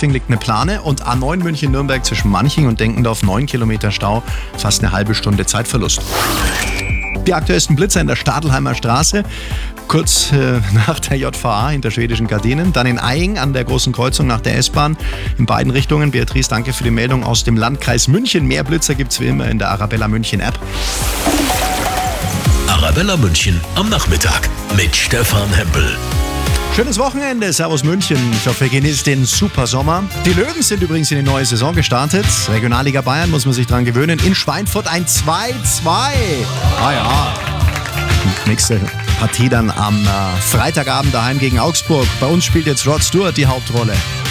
Bisping liegt eine Plane und A9 München-Nürnberg zwischen Manching und Denkendorf 9 Kilometer Stau, fast eine halbe Stunde Zeitverlust. Die aktuellsten Blitzer in der Stadelheimer Straße, kurz nach der JVA hinter schwedischen Gardinen. Dann in Eying an der großen Kreuzung nach der S-Bahn in beiden Richtungen. Beatrice, danke für die Meldung aus dem Landkreis München. Mehr Blitzer gibt's wie immer in der Arabella München App. Arabella München am Nachmittag mit Stefan Hempel. Schönes Wochenende, Servus München. Ich hoffe, ihr genießt den super Sommer. Die Löwen sind übrigens in die neue Saison gestartet. Regionalliga Bayern muss man sich dran gewöhnen. In Schweinfurt ein 2-2. Ah ja. Nächste Partie dann am Freitagabend daheim gegen Augsburg. Bei uns spielt jetzt Rod Stewart die Hauptrolle.